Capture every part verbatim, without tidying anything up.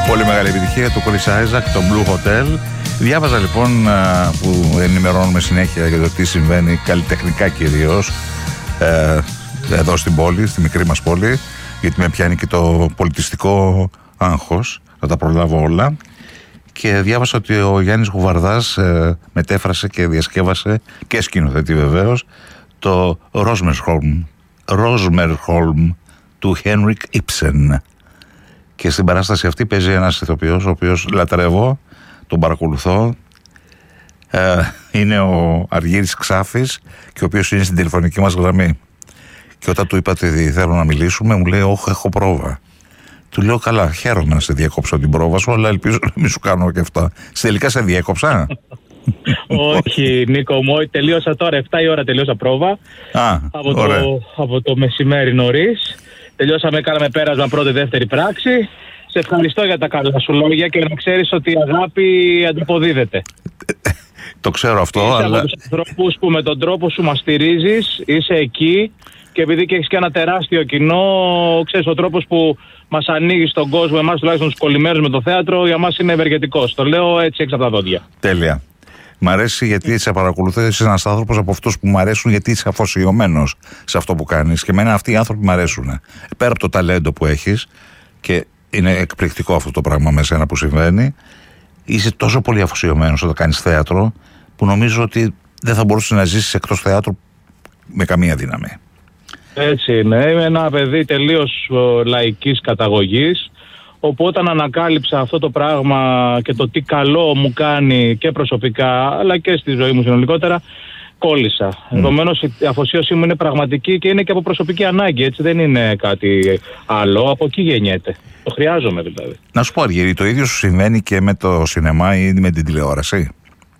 Πολύ μεγάλη επιτυχία του Chris Isaak, το Blue Hotel. Διάβαζα λοιπόν, που ενημερώνουμε συνέχεια για το τι συμβαίνει καλλιτεχνικά κυρίως ε, εδώ στην πόλη, στη μικρή μας πόλη, γιατί με πιάνει και το πολιτιστικό άγχος να τα προλάβω όλα. Και διάβασα ότι ο Γιάννης Γουβαρδάς ε, μετέφρασε και διασκεύασε και σκηνοθετεί βεβαίως το Rosmersholm, Rosmersholm του Henrik Ibsen. Και στην παράσταση αυτή παίζει ένας ηθοποιός ο οποίος λατρεύω, τον παρακολουθώ. Ε, είναι ο Αργύρης Ξάφης και ο οποίος είναι στην τηλεφωνική μας γραμμή. Και όταν του είπα ότι θέλω να μιλήσουμε, μου λέει: όχι, έχω πρόβα. Του λέω: καλά, χαίρομαι να σε διακόψω την πρόβα σου, αλλά ελπίζω να μην σου κάνω και αυτά. Τελικά σε διέκοψα. Όχι, Νίκο μου, τελείωσα τώρα, επτά η ώρα τελείωσα πρόβα. Α, από, το, από το μεσημέρι νωρίς. Τελειώσαμε, κάναμε πέρασμα πρώτη-δεύτερη πράξη. Σε ευχαριστώ για τα καλά σου λόγια και να ξέρεις ότι η αγάπη αντιποδίδεται. Το ξέρω αυτό, είσαι αλλά... από τους ανθρώπους που με τον τρόπο σου μας στηρίζεις, είσαι εκεί και επειδή και έχεις και ένα τεράστιο κοινό, ξέρεις, ο τρόπος που μας ανοίγεις στον κόσμο, εμάς τουλάχιστον τους κολλημένους με το θέατρο, για μας είναι ευεργετικός. Το λέω έτσι έξω από τα δόντια. Τέλεια. Μ' αρέσει γιατί σε παρακολουθώ, είσαι ένας άνθρωπος από αυτούς που μ' αρέσουν γιατί είσαι αφοσιωμένος σε αυτό που κάνεις. Και εμένα αυτοί οι άνθρωποι μ' αρέσουν. Πέρα από το ταλέντο που έχεις, και είναι εκπληκτικό αυτό το πράγμα με σένα που συμβαίνει, είσαι τόσο πολύ αφοσιωμένος όταν κάνεις θέατρο, που νομίζω ότι δεν θα μπορούσες να ζήσεις εκτός θεάτρου με καμία δύναμη. Έτσι είναι. Είμαι ένα παιδί τελείως λαϊκής καταγωγής. Όπου όταν ανακάλυψα αυτό το πράγμα και το τι καλό μου κάνει και προσωπικά αλλά και στη ζωή μου συνολικότερα, κόλλησα. Mm. Επομένως η αφοσίωσή μου είναι πραγματική και είναι και από προσωπική ανάγκη, έτσι, δεν είναι κάτι άλλο, από εκεί γεννιέται. Το χρειάζομαι δηλαδή. Να σου πω, Αργύρη, το ίδιο σου συμβαίνει και με το σινεμά ή με την τηλεόραση?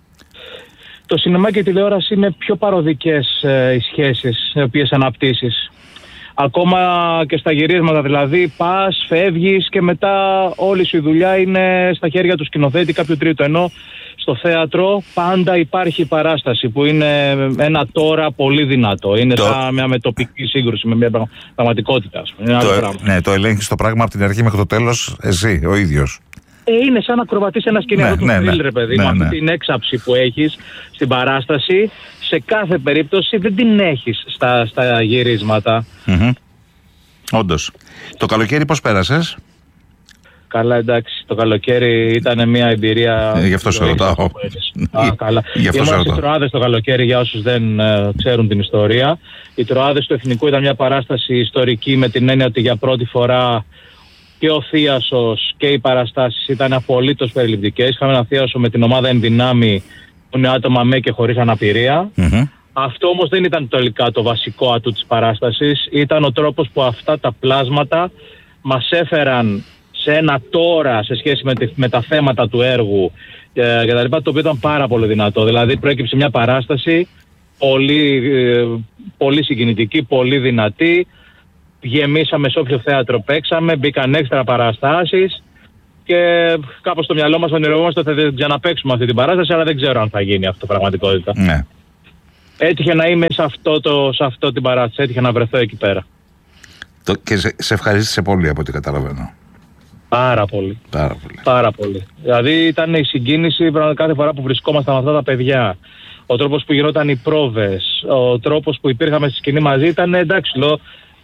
Το σινεμά και η τηλεόραση είναι πιο παροδικές ε, οι σχέσεις οι οποίες αναπτύσσεις. Ακόμα και στα γυρίσματα, δηλαδή πας, φεύγεις και μετά όλη σου η δουλειά είναι στα χέρια του σκηνοθέτη, κάποιου τρίτου. Ενώ στο θέατρο πάντα υπάρχει παράσταση που είναι ένα τώρα πολύ δυνατό. Είναι το... σαν μια με τοπική σύγκρουση, με μια πραγματικότητα, ας πούμε. Είναι το... άλλο πράγμα. Ναι, το ελέγχεις το πράγμα από την αρχή μέχρι το τέλος εσύ, ο ίδιος. Ε, είναι σαν να ακροβατείς ένα σκηνή, ναι, του ναι, θρύλ, ναι, ρε παιδί, ναι, με ναι. αυτή την έξαψη που έχεις στην παράσταση, σε κάθε περίπτωση δεν την έχεις στα, στα γυρίσματα. Mm-hmm. Όντως. Το καλοκαίρι πώς πέρασες? Καλά, εντάξει. Το καλοκαίρι ήταν μια εμπειρία. Ε, γι' αυτό σε ρωτάω. Α, καλά. Ήμουν στις Τροάδες το καλοκαίρι, για όσους δεν ε, ξέρουν την ιστορία. Οι Τροάδες του Εθνικού ήταν μια παράσταση ιστορική, με την έννοια ότι για πρώτη φορά και ο θίασος και οι παραστάσεις ήταν απολύτως περιληπτικές. Είχαμε ένα θίασο με την ομάδα Εν Δυνάμει, που είναι άτομα με και χωρίς αναπηρία. Mm-hmm. Αυτό όμως δεν ήταν τελικά το βασικό ατού της παράστασης. Ήταν ο τρόπος που αυτά τα πλάσματα μας έφεραν σε ένα τώρα σε σχέση με, τη, με τα θέματα του έργου ε, και τα λοιπά, το οποίο ήταν πάρα πολύ δυνατό. Δηλαδή προέκυψε μια παράσταση πολύ, ε, πολύ συγκινητική, πολύ δυνατή. Γεμίσαμε σε όποιο θέατρο παίξαμε, μπήκαν έξτρα παραστάσεις και κάπως στο μυαλό μας ονειρευόμαστε ότι θα ξαναπαίξουμε αυτή την παράσταση, αλλά δεν ξέρω αν θα γίνει αυτό πραγματικότητα. Ναι. Έτυχε να είμαι σε αυτό, το, σε αυτό την παράσταση, έτυχε να βρεθώ εκεί πέρα. Το, και σε, σε ευχαρίστησε πολύ από ό,τι καταλαβαίνω. Πάρα πολύ. Πάρα πολύ. Πάρα πολύ. Δηλαδή ήταν η συγκίνηση κάθε φορά που βρισκόμασταν με αυτά τα παιδιά. Ο τρόπος που γινόταν οι πρόβες, ο τρόπος που υπήρχαμε στη σκηνή μαζί ήταν, εντάξει, λέω,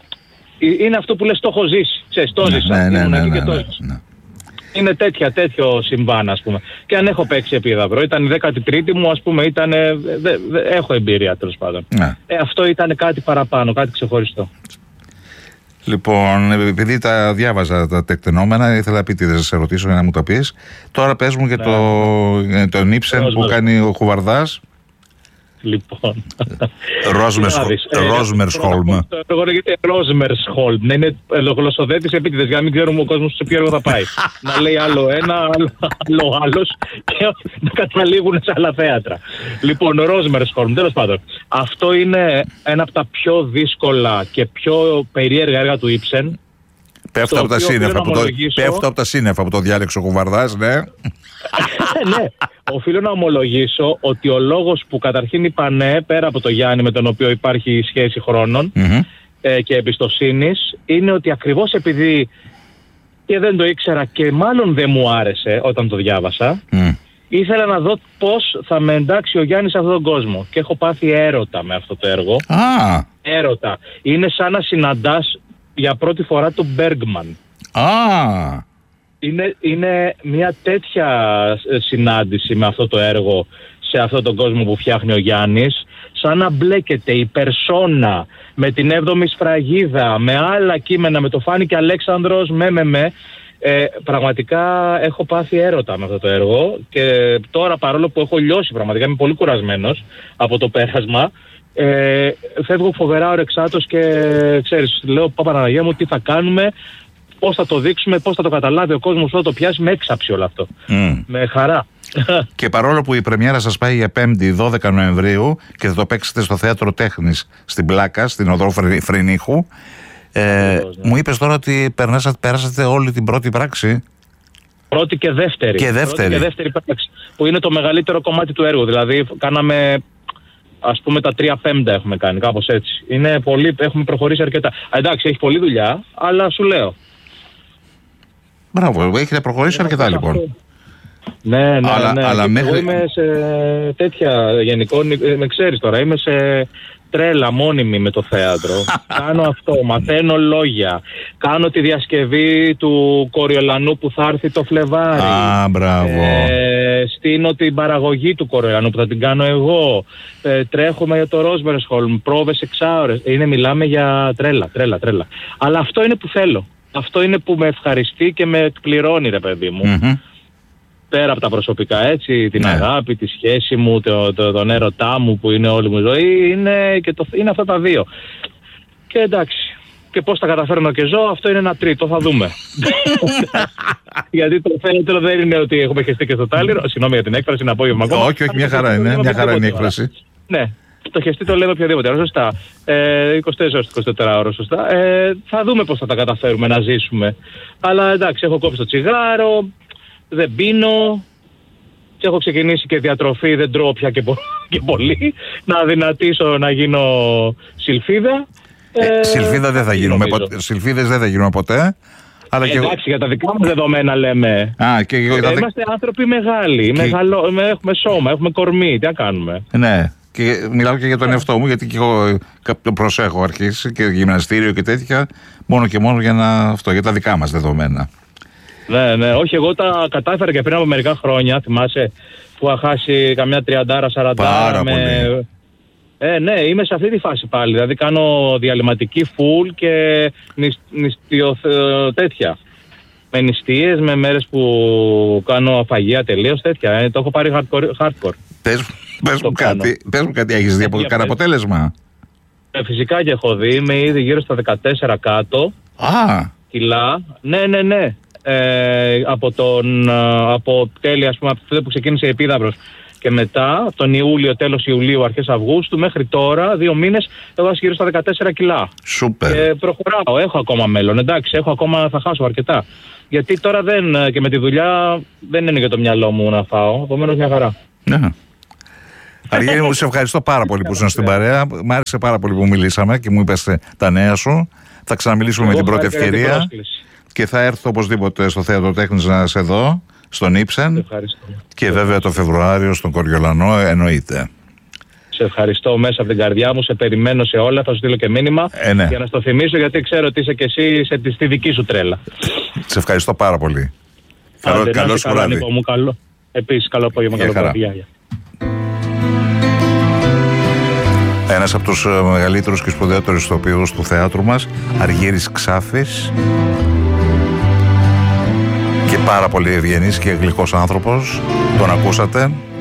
είναι αυτό που λες, το έχω ζήσει. Ξέρεις, το ζήσα. Ναι, ναι, ναι, ναι, και ναι, το ναι, ναι. Είναι τέτοια, τέτοιο συμβάν, ας πούμε. Και αν έχω παίξει επίδαυρο, ήταν η δέκατη τρίτη μου, ας πούμε, ήταν, δε, δε, έχω εμπειρία τέλος πάντων. Ναι. Ε, αυτό ήταν κάτι παραπάνω, κάτι ξεχωριστό. Λοιπόν, επειδή τα διάβαζα τα τεκτενόμενα, ήθελα επίτηδες να σε ρωτήσω για να μου το πεις. Τώρα πες μου για ναι. το, τον Ibsen που κάνει ο Χουβαρδάς. Λοιπόν. Ρόσμερσχόλμ. Το έργο λέγεται Ρόσμερσχόλμ. Να είναι γλωσσοδέτης επίτηδες, για να μην ξέρουμε ο κόσμος σε ποιο έργο θα πάει. Να λέει άλλο ένα, άλλο άλλος και να καταλήγουν σε άλλα θέατρα. Λοιπόν, Ρόσμερσχόλμ, τέλος πάντων. Αυτό είναι ένα από τα πιο δύσκολα και πιο περίεργα έργα του Ibsen. Πέφτω από, από τα σύννεφα που το διάλεξε ο Χουβαρδάς, ναι. Ναι, οφείλω να ομολογήσω ότι ο λόγος που καταρχήν είπα ναι, πέρα από το Γιάννη με τον οποίο υπάρχει σχέση χρόνων mm-hmm. ε, και εμπιστοσύνης, είναι ότι ακριβώς επειδή και δεν το ήξερα και μάλλον δεν μου άρεσε όταν το διάβασα. Mm. Ήθελα να δω πώς θα με εντάξει ο Γιάννης σε αυτόν τον κόσμο και έχω πάθει έρωτα με αυτό το έργο. Ah. Έρωτα. Είναι σαν να συναντάς για πρώτη φορά τον Μπέργκμαν. Ah. Είναι, είναι μια τέτοια συνάντηση με αυτό το έργο σε αυτόν τον κόσμο που φτιάχνει ο Γιάννης, σαν να μπλέκεται η περσόνα με την έβδομη σφραγίδα, με άλλα κείμενα, με το Φάνη Αλέξανδρος, με με με. Ε, πραγματικά έχω πάθει έρωτα με αυτό το έργο και τώρα, παρόλο που έχω λιώσει πραγματικά, είμαι πολύ κουρασμένος από το πέρασμα, ε, φεύγω φοβερά ορεξάτος και ξέρεις, λέω Παναγία μου, τι θα κάνουμε, πώς θα το δείξουμε, πώς θα το καταλάβει ο κόσμος, θα το πιάσει, με έξαψη όλο αυτό. Mm. Με χαρά. Και παρόλο που η πρεμιέρα σας πάει για πέμπτη δώδεκα Νοεμβρίου και θα το παίξετε στο Θέατρο Τέχνης στην Πλάκα, στην οδό Φρενίχου, ε, ναι. μου είπες τώρα ότι περνάσατε, πέρασατε όλη την πρώτη πράξη. Πρώτη και δεύτερη. Και δεύτερη. Πρώτη και δεύτερη πράξη, που είναι το μεγαλύτερο κομμάτι του έργου. Δηλαδή κάναμε, ας πούμε, τα τρία πέμπτα έχουμε κάνει, κάπως έτσι. Είναι πολύ, έχουμε προχωρήσει αρκετά. Α, εντάξει, έχει πολλή δουλειά, αλλά σου λέω. Μπράβο, έχετε προχωρήσει είναι αρκετά λοιπόν. Αυτό. Ναι, ναι, αλλά, ναι. Αλλά μέχρι... Εγώ είμαι σε τέτοια γενικό, με ξέρεις τώρα, είμαι σε τρέλα μόνιμη με το θέατρο. Κάνω αυτό, μαθαίνω λόγια. Κάνω τη διασκευή του Κοριολανού που θα έρθει το Φλεβάρι. Α, μπράβο. Ε, στείνω την παραγωγή του Κοριολανού που θα την κάνω εγώ. Ε, τρέχουμε για το Ρόσμερσχολμ, πρόβες εξάωρες. Είναι, μιλάμε για τρέλα, τρέλα, τρέλα. Αλλά αυτό είναι που θέλω. Αυτό είναι που με ευχαριστεί και με εκπληρώνει, ρε παιδί μου. Mm-hmm. Πέρα από τα προσωπικά, έτσι, την ναι. αγάπη, τη σχέση μου, το, το, τον έρωτά μου που είναι όλη μου η ζωή, είναι, και το, είναι αυτά τα δύο. Και εντάξει, και πώς τα καταφέρνω και ζω, αυτό είναι ένα τρίτο, θα δούμε. Γιατί το θέατρο δεν είναι ότι έχουμε χεστεί και στο τάλιρο, συγγνώμη για την έκφραση, είναι απόγευμα ακόμα. Όχι, όχι, μια χαρά είναι, μια χαρά είναι η έκφραση. Ναι. Το χεστή το λέμε οποιοδήποτε, αλλά σωστά. Ε, είκοσι τέσσερα είκοσι τέσσερα ώρες, σωστά. Ε, θα δούμε πώς θα τα καταφέρουμε να ζήσουμε. Αλλά εντάξει, έχω κόψει το τσιγάρο, δεν πίνω και έχω ξεκινήσει και διατροφή, δεν τρώω πια και, πο- και πολύ. Να αδυνατήσω να γίνω σιλφίδα. Ε, ε, σιλφίδα δεν θα γίνουμε ποτέ. Σιλφίδες δεν θα γίνουμε ποτέ. Αλλά ε, εντάξει, και... για τα δικά μας δεδομένα λέμε. Α, και... ε, είμαστε άνθρωποι μεγάλοι. Και... Μεγαλο... Έχουμε σώμα, έχουμε κορμί. Τι να κάνουμε. Ναι. Και μιλάω και για τον εαυτό μου, γιατί και εγώ το προσέχω αρχίσει και γυμναστήριο και τέτοια, μόνο και μόνο για, να, αυτό, για τα δικά μας δεδομένα. Ναι, ναι, όχι, εγώ τα κατάφερα και πριν από μερικά χρόνια, θυμάσαι, που είχα χάσει καμιά τριαντάρα, σαραντάρα. Πάρα με... πολύ. Ε, ναι, είμαι σε αυτή τη φάση πάλι, δηλαδή κάνω διαλυματική full και νησ, νηστιο, τέτοια. Με νηστείες, με μέρες που κάνω αφαγία τελείως, τέτοια, ε, το έχω πάρει hardcore. hardcore. Πες, πες, μου κάτι, πες μου κάτι, έχεις δει από κανένα αποτέλεσμα? Ε, φυσικά και έχω δει, είμαι ήδη γύρω στα δεκατέσσερα κάτω. Α. Κιλά, ναι, ναι, ναι. Ε, από, τον, από τέλη, ας πούμε, από τότε που ξεκίνησε η Επίδαυρος και μετά, τον Ιούλιο, τέλος Ιουλίου, αρχές Αυγούστου, μέχρι τώρα, δύο μήνες, έχω γύρω στα δεκατέσσερα κιλά. Σούπερ. Και προχωράω, έχω ακόμα μέλλον, εντάξει, έχω ακόμα, θα χάσω αρκετά. Γιατί τώρα δεν, και με τη δουλειά, δεν είναι για το μυαλό μου να φάω, επομένως μια χαρά. Ναι. Αργύρη μου, σε ευχαριστώ πάρα πολύ που ήσουν στην παρέα. Μ' άρεσε πάρα πολύ που μιλήσαμε και μου είπες τα νέα σου. Θα ξαναμιλήσουμε με την πρώτη ευκαιρία. Και θα έρθω οπωσδήποτε στο Θέατρο Τέχνης να σε δω, στον Ήψεν. Και βέβαια το Φεβρουάριο στον Κοριολανό, εννοείται. Σε ευχαριστώ μέσα από την καρδιά μου, σε περιμένω σε όλα, θα σου στείλω και μήνυμα ε, ναι. για να στο θυμίσω, γιατί ξέρω ότι είσαι και εσύ σε, στη δική σου τρέλα. Σε ευχαριστώ πάρα πολύ. Καλό, καλό σου βράδυ. Καλό. Επίσης, καλό απόγευμα, καλό βράδυ. Ένας από τους μεγαλύτερους και σπουδαίτερους ηθοποιούς του θεάτρου μας, Αργύρης Ξάφης, και πάρα πολύ ευγενής και γλυκός άνθρωπος. Τον ακούσατε.